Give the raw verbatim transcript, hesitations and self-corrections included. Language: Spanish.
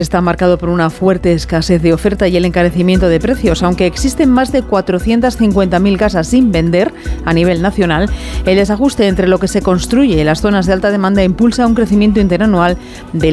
Está marcado por una fuerte escasez de oferta y el encarecimiento de precios. Aunque existen más de cuatrocientas cincuenta mil casas sin vender a nivel nacional, el desajuste entre lo que se construye y las zonas de alta demanda impulsa un crecimiento interanual del